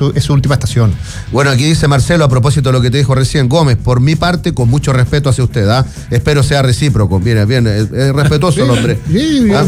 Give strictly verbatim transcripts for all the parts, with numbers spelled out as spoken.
su, es su última estación. Bueno, aquí dice Marcelo, a propósito de lo que te dijo recién, Gómez, por mi parte, con mucho respeto hacia usted, ¿ah? Espero sea recíproco. Bien, bien, es, es respetuoso el hombre. Sí, ¿Ah?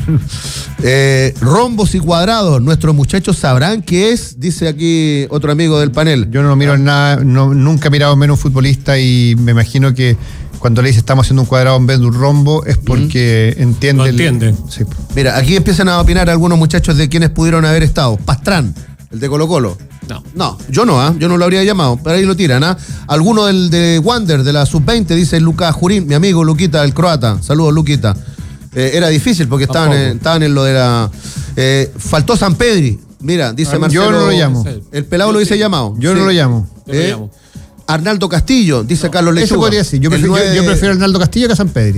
eh, rombos y cuadrados, nuestros muchachos sabrán qué es, dice aquí otro amigo del panel. Yo no miro nada, no, nunca he mirado menos un futbolista y me imagino que cuando le dice estamos haciendo un cuadrado en vez de un rombo es porque uh-huh. entiende. Lo entienden. Sí. Mira, aquí empiezan a opinar algunos muchachos de quienes pudieron haber estado. Pastrán, el de Colo Colo. No. No, yo no, ¿ah? Yo no lo habría llamado, pero ahí lo tiran, ¿ah? Alguno del de Wander, de la sub veinte, dice Lucas Jurín, mi amigo Luquita, el croata. Saludos, Luquita. Eh, era difícil porque estaban en, estaban en lo de la... Eh, faltó San Pedri. Mira, dice Marcelo. Yo no lo llamo. El pelado lo dice llamado. Yo sí. no lo llamo. Yo lo ¿Eh? llamo. Arnaldo Castillo, dice no, Carlos Lechuga. Eso podría decir. Yo, prefiero, nueve... yo, yo prefiero a Arnaldo Castillo que a San Pedri.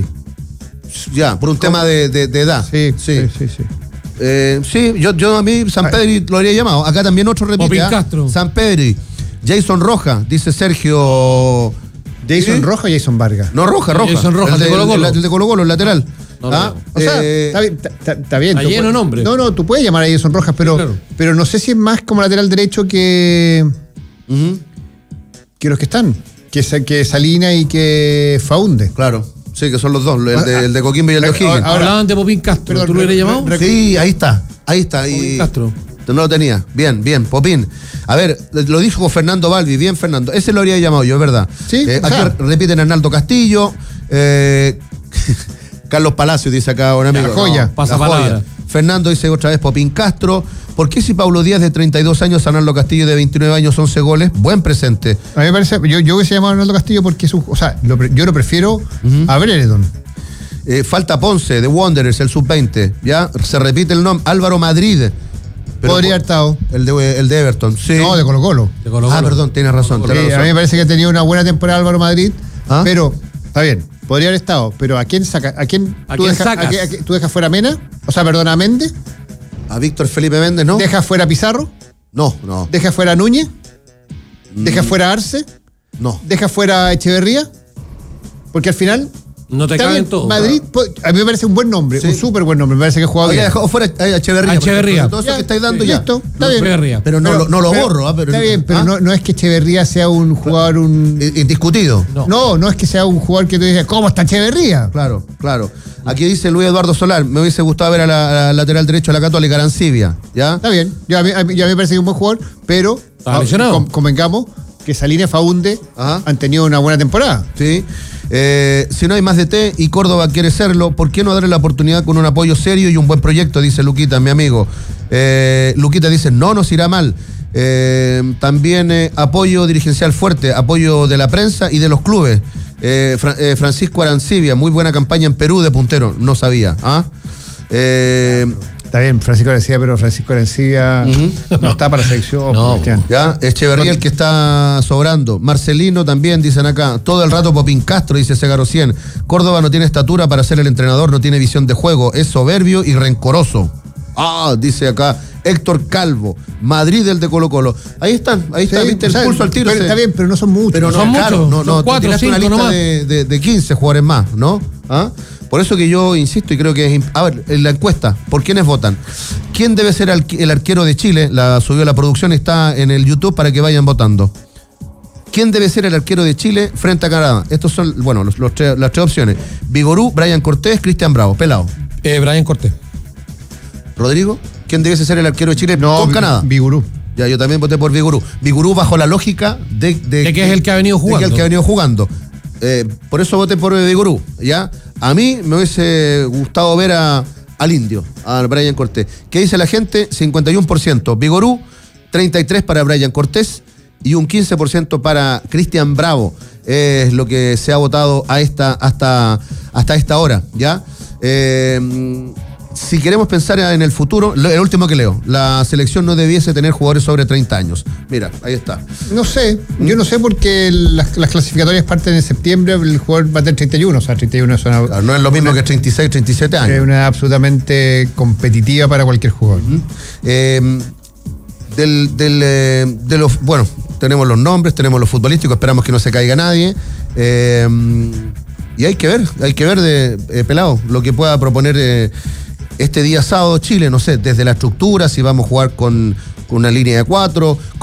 Ya, por un ¿Cómo? tema de, de, de edad. Sí, sí, sí. sí, sí. Eh, sí, yo, yo a mí San Pedri lo habría llamado. Acá también otro repite. ¿eh? Castro. San Pedri. Jason Roja, dice Sergio. ¿Jason ¿Sí? Roja o Jason Vargas? No, Roja, Roja. Jason Roja, el de Colo Colo. El, el de Colo Colo, el lateral. No, ¿Ah? no, no. O sea, eh, está bien. Está, está bien está lleno nombre. No, no, tú puedes llamar a Jason Rojas, pero, sí, claro. pero no sé si es más como lateral derecho que. Uh-huh. que los que están. Que, que Salina y que Faunde. Claro. Sí, que son los dos, el de, el de Coquimbo y el de O'Higgins. Hablaban de Popín Castro, perdón, ¿tú lo hubieras llamado? Sí, ahí está, ahí está. Popín y Castro. No lo tenía. Bien, bien, Popín. A ver, lo dijo Fernando Balbi, bien Fernando. Ese lo habría llamado yo, es verdad. Sí. Eh, aquí sea. repiten Arnaldo Castillo, eh, Carlos Palacios dice acá un amigo. La joya. No, pasa la palabra. Joya. Fernando dice otra vez Popín Castro. ¿Por qué si Pablo Díaz de treinta y dos años, Arnaldo Castillo de veintinueve años, once goles? Buen presente. A mí me parece, yo, yo hubiese llamado a Arnaldo Castillo porque es un, o sea, lo, yo lo prefiero uh-huh. a Brereton. Eh, falta Ponce, de Wanderers, el sub veinte. Ya, se repite el nombre, Álvaro Madrid. Pero podría haber estado. El de, el de Everton, sí. No, de Colo Colo. De Colo -Colo. Ah, perdón, tienes razón. Sí, razón. A mí me parece que ha tenido una buena temporada Álvaro Madrid, ¿ah? Pero, está bien, podría haber estado. Pero ¿a quién saca? ¿A quién, ¿A tú, quién deja, sacas? A quién, a quién, ¿Tú dejas fuera a Mena? O sea, perdón, a Méndez. ¿A Víctor Felipe Méndez, no? ¿Dejas fuera a Pizarro? No, no. ¿Dejas fuera a Núñez? Mm. ¿Dejas fuera a Arce? No. ¿Dejas fuera a Echeverría? Porque al final... No te caben todos. Madrid, claro. A mí me parece un buen nombre, sí. un súper buen nombre. Me parece que ha jugado Había bien. dejado fuera a Echeverría. A Echeverría. Todo eso ya, que estáis dando sí, ya. Listo, está no, bien. Echeverría. Pero no, pero, no lo pero, borro. ¿ah? Pero, está bien, pero ¿ah? no, no es que Echeverría sea un jugador... un indiscutido. No. no, no es que sea un jugador que tú dices, ¿cómo está Echeverría? Claro, claro. Aquí dice Luis Eduardo Solar, me hubiese gustado ver a la, a la lateral derecho de la Católica, Arancibia. ¿Ya? Está bien, ya a mí, a mí, ya me parece que es un buen jugador, pero a, con, convengamos que Salina y Faunde Ajá. han tenido una buena temporada. Sí. Eh, si no hay más D T y Córdoba quiere serlo, ¿por qué no darle la oportunidad con un apoyo serio y un buen proyecto? Dice Luquita, mi amigo. Eh, Luquita dice, no nos irá mal. Eh, también eh, apoyo dirigencial fuerte, apoyo de la prensa y de los clubes. Eh, Fra- eh, Francisco Arancibia, muy buena campaña en Perú de puntero, no sabía. ¿Ah? Eh, Está bien, Francisco Arancibia, pero Francisco Arancibia uh-huh. no está para la selección. No, ya, Echeverría el que está sobrando. Marcelino también, dicen acá. Todo el rato Popín Castro, dice Segaro cien. Córdoba no tiene estatura para ser el entrenador, no tiene visión de juego, es soberbio y rencoroso. Ah, dice acá Héctor Calvo, Madrid el de Colo Colo. Ahí están, ahí está, sí, viste, o sea, el pulso al tiro. Pero, se... Está bien, pero no son muchos. Pero no, son claro, muchos, no, son no, cuatro, cinco una lista nomás. de, de, de quince jugadores más, ¿no? ¿Ah? Por eso que yo insisto y creo que es... A ver, en la encuesta, ¿por quiénes votan? ¿Quién debe ser el arquero de Chile? La subió la producción, está en el YouTube para que vayan votando. ¿Quién debe ser el arquero de Chile frente a Canadá? Estos son, bueno, los, los tres, las tres opciones. Vigorú, Brian Cortés, Cristian Bravo. Pelado. Eh, Brian Cortés. Rodrigo, ¿quién debe ser el arquero de Chile no, con Canadá? Vigorú. Ya, yo también voté por Vigorú. Vigorú bajo la lógica de... De, de que es el que ha venido jugando. De que es el que ha venido jugando. Eh, por eso voté por Vigorú, ¿ya? A mí me hubiese gustado ver a, al indio, a Brian Cortés. ¿Qué dice la gente? cincuenta y uno por ciento Vigorú, treinta y tres por ciento para Brian Cortés y un quince por ciento para Cristian Bravo. Es lo que se ha votado a esta, hasta, hasta esta hora, ¿ya? Eh, si queremos pensar en el futuro, el último que leo, la selección no debiese tener jugadores sobre treinta años. Mira, ahí está. No sé, ¿Mm? yo no sé porque las, las clasificatorias parten en septiembre, el jugador va a tener treinta y uno, o sea, treinta y uno es una, claro, no es lo mismo una, que treinta y seis, treinta y siete años. Es una edad absolutamente competitiva para cualquier jugador. Uh-huh. eh, del, del, eh, de los, bueno, tenemos los nombres, tenemos los futbolísticos, esperamos que no se caiga nadie. Eh, y hay que ver, hay que ver de eh, pelado lo que pueda proponer eh, este día sábado Chile, no sé, desde la estructura, si vamos a jugar con, con una línea de cuatro.